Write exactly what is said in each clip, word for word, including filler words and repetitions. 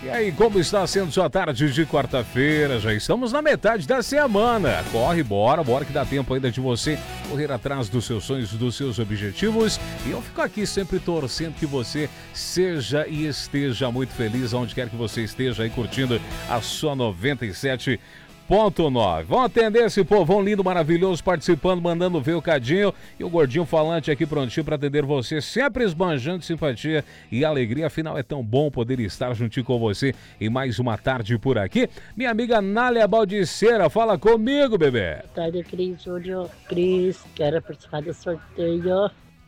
E aí, como está sendo sua tarde de quarta-feira? Já estamos na metade da semana. Corre, bora, bora que dá tempo ainda de você correr atrás dos seus sonhos, dos seus objetivos. E eu fico aqui sempre torcendo que você seja e esteja muito feliz onde quer que você esteja aí curtindo a sua noventa e sete ponto nove. Vamos atender esse povão lindo, maravilhoso, participando, mandando ver o cadinho e o gordinho falante aqui prontinho para atender você, sempre esbanjando de simpatia e alegria. Afinal, é tão bom poder estar juntinho com você em mais uma tarde por aqui. Minha amiga Nália Baldiceira, fala comigo, bebê. Boa tarde, Cris, Júlio, Cris, quero participar do sorteio.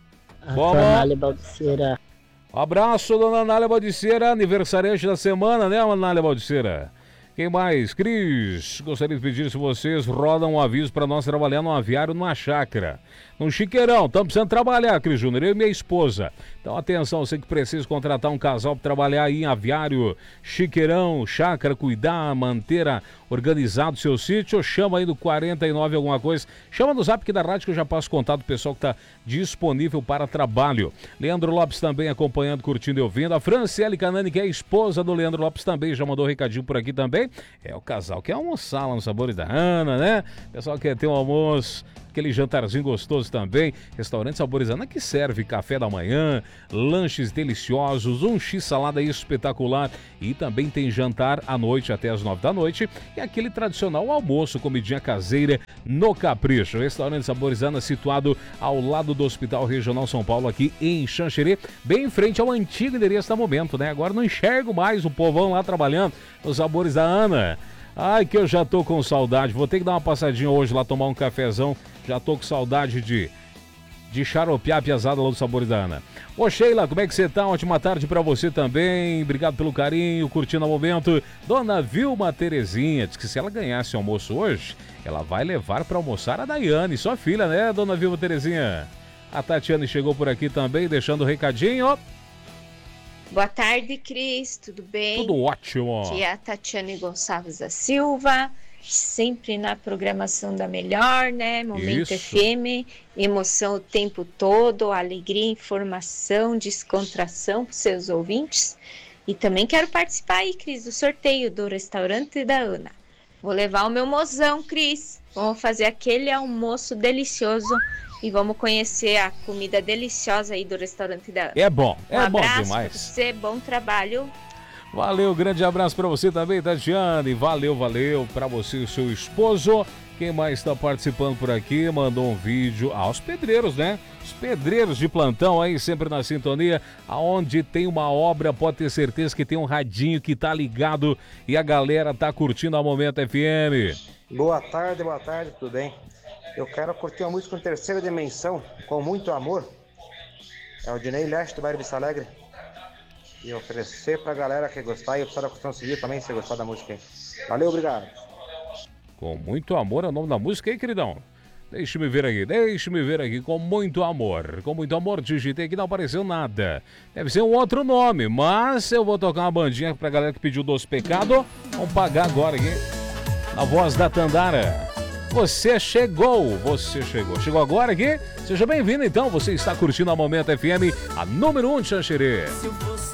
A Vamos. Nália Baldiceira. Um abraço, dona Nália Baldiceira, aniversariante da semana, né, Nália Baldiceira? Quem mais? Cris, gostaria de pedir se vocês rodam um aviso para nós trabalhar no aviário, numa chácara, num chiqueirão. Estamos precisando trabalhar, Cris Júnior, eu e minha esposa. Então, atenção, você que precisa contratar um casal para trabalhar aí em aviário, chiqueirão, chácara, cuidar, manter a, organizado o seu sítio, chama aí do quarenta e nove alguma coisa. Chama no zap aqui da rádio que eu já passo contato do pessoal que está disponível para trabalho. Leandro Lopes também acompanhando, curtindo e ouvindo. A Franciele Canani, que é a esposa do Leandro Lopes, também já mandou um recadinho por aqui também. É o casal que quer almoçar lá no Sabores da Ana, né? O pessoal quer ter um almoço, aquele jantarzinho gostoso também. Restaurante Sabores da Ana que serve café da manhã, lanches deliciosos, um x-salada espetacular e também tem jantar à noite até as nove da noite e aquele tradicional almoço, comidinha caseira no Capricho. Restaurante Sabores da Ana situado ao lado do Hospital Regional São Paulo aqui em Xanxerê, bem em frente ao antigo endereço da Momento, né? Agora não enxergo mais o povão lá trabalhando nos Sabores da Ana. Ai, que eu já tô com saudade. Vou ter que dar uma passadinha hoje lá, tomar um cafezão. Já tô com saudade de, de xaropear a piazada lá dos Sabores da Ana. Ô, Sheila, como é que você tá? Ótima tarde pra você também. Obrigado pelo carinho, curtindo o momento. Dona Vilma Terezinha diz que se ela ganhasse almoço hoje, ela vai levar pra almoçar a Daiane, sua filha, né, Dona Vilma Terezinha? A Tatiane chegou por aqui também, deixando o recadinho. Boa tarde, Cris, tudo bem? Tudo ótimo. Aqui é a Tatiane Gonçalves da Silva, sempre na programação da melhor, né? Momento Isso. F M, emoção o tempo todo, alegria, informação, descontração para os seus ouvintes. E também quero participar aí, Cris, do sorteio do restaurante da Ana. Vou levar o meu mozão, Cris. Vamos fazer aquele almoço delicioso e vamos conhecer a comida deliciosa aí do restaurante da Ana. É bom, é um bom abraço demais. pra você, bom trabalho. Valeu, grande abraço pra você também, Tatiane. Valeu, valeu pra você e o seu esposo. Quem mais está participando por aqui? Mandou um vídeo. Ah, os pedreiros, né? Os pedreiros de plantão aí, sempre na sintonia. Aonde tem uma obra, pode ter certeza que tem um radinho que tá ligado e a galera tá curtindo a Momento F M. Boa tarde, boa tarde, tudo bem? Eu quero curtir uma música em terceira dimensão, com muito amor. É o Dinei Leste do bairro Vista Alegre. E oferecer pra galera que gostar e o pessoal da construção civil também, se gostar da música aí. Valeu, obrigado. Com muito amor é o nome da música aí, queridão. Deixe-me ver aqui, deixe-me ver aqui, com muito amor. Com muito amor, digitei que não apareceu nada. Deve ser um outro nome, mas eu vou tocar uma bandinha pra galera que pediu Doce Pecado. Vamos pagar agora aqui. A voz da Tandara. Você chegou, você chegou. Chegou agora aqui? Seja bem-vindo então, você está curtindo a Momento F M, a número um de Xanxerê.